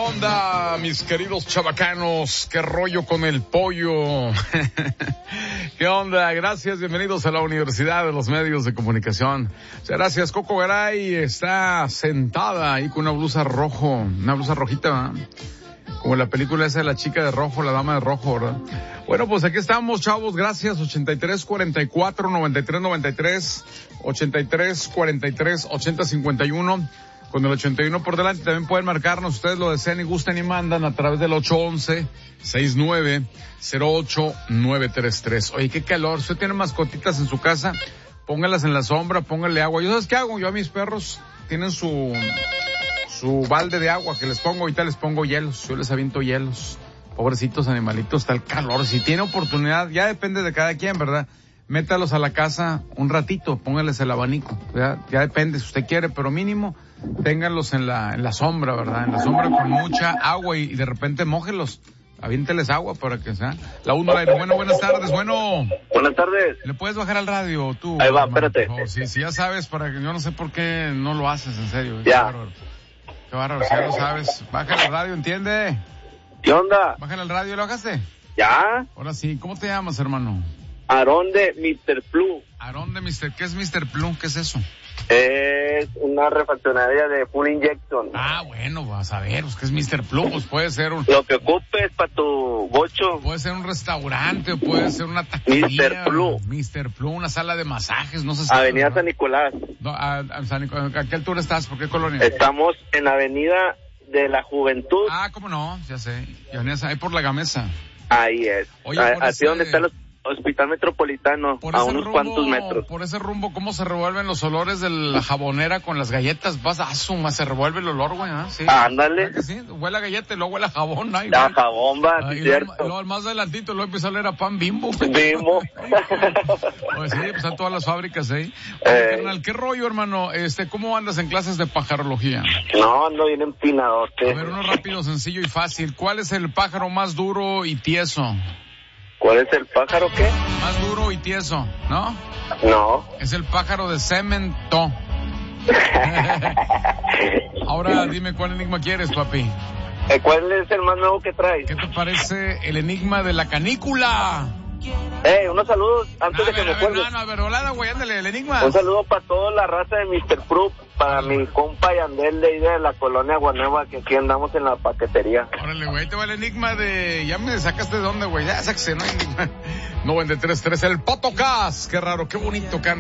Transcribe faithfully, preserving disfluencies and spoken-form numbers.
onda, mis queridos chavacanos? ¿Qué rollo con el pollo? ¿Qué onda? Gracias, bienvenidos a la Universidad de los Medios de Comunicación. Muchas gracias. Coco Garay está sentada ahí con una blusa rojo, una blusa rojita, ¿verdad? Como en la película esa de la chica de rojo, la dama de rojo, ¿verdad? Bueno, pues aquí estamos, chavos, gracias. ochenta y tres cuarenta y cuatro noventa y tres noventa y tres, ochenta y tres cuarenta y tres ochenta cincuenta y uno. Con el ochenta y uno por delante. También pueden marcarnos, ustedes lo desean y gustan y mandan a través del ocho once, sesenta y nueve, cero ocho nueve tres tres. Oye, qué calor. Si usted tiene mascotitas en su casa, póngalas en la sombra, póngale agua. ¿Yo sabes qué hago? Yo a mis perros tienen su su balde de agua que les pongo, ahorita les pongo hielos. Yo les aviento hielos. Pobrecitos animalitos, está el calor. Si tiene oportunidad, ya depende de cada quien, ¿verdad? Métalos a la casa un ratito, póngales el abanico. Ya, ya depende si usted quiere, pero mínimo ténganlos en la en la sombra, ¿verdad? En la sombra con mucha agua y, y de repente mójelos. Aviénteles agua para que sea. La uno al aire. Bueno, buenas tardes. Bueno. Buenas tardes. ¿Le puedes bajar al radio tú? Ahí va, hermano, espérate. Sí, sí, ya sabes, para que yo no sé por qué no lo haces, en serio. Ya. Qué bárbaro. Qué bárbaro, si ya lo sabes. Bájale al radio, ¿entiende? ¿Qué onda? Bájale al radio, ¿lo bajaste? ¿Ya? Ahora sí. ¿Cómo te llamas, hermano? Aarón de mister Plu. Aarón de mister ¿Qué es mister Plu? ¿Qué es eso? Es una refaccionaria de full injection. Ah, bueno, vas a ver, pues que es mister Plu, pues puede ser un... Lo que ocupes para tu bocho. Puede ser un restaurante o puede ser una taquería. mister Plu. mister Plu, una sala de masajes, no sé si... Avenida San Nicolás. No, a, a San Nicolás. ¿A qué altura estás? ¿Por qué colonia? Estamos en la Avenida de la Juventud. Ah, cómo no, ya sé. Ya venía ahí por la Gamesa. Ahí es. Oye, A- por así ese- donde está el Hospital Metropolitano, Por a ese unos rumbo, cuantos metros. por ese rumbo, ¿cómo se revuelven los olores de la jabonera con las galletas? Vas a suma, se revuelve el olor, güey, ¿ah? Sí. Ándale. ¿Verdad que sí? Huele a galleta y luego huele a jabón, ¿no? La jabomba, Ah, sí, y luego, cierto. luego más adelantito, luego empieza a oler a pan Bimbo. güey. Bimbo. Pues sí, pues están todas las fábricas ahí. Oye, Eh. carnal, ¿qué rollo, hermano? Este, ¿cómo andas en clases de pajarología? No, ando bien A empinadote. ver, uno rápido, sencillo y fácil. ¿Cuál es el pájaro más duro y tieso? ¿Cuál es el pájaro qué? Más duro y tieso, ¿no? No. Es el pájaro de cemento. Ahora dime cuál enigma quieres, papi. Eh, ¿Cuál es el más nuevo que traes? ¿Qué te parece el enigma de la canícula? Eh, unos saludos antes A de que ver, me a ver, cuelgues. no, no, a ver, volada, güey, ándale, el enigma. Un saludo para toda la raza de mister Proof, para mi compa Yandel de ahí de la colonia Guanueva, que aquí andamos en la paquetería. Órale, güey, te va el enigma de... Ya me sacaste de dónde, güey, ya sáquese, no hay enigma. noventa y tres tres, el Potocas, qué raro, qué bonito canta.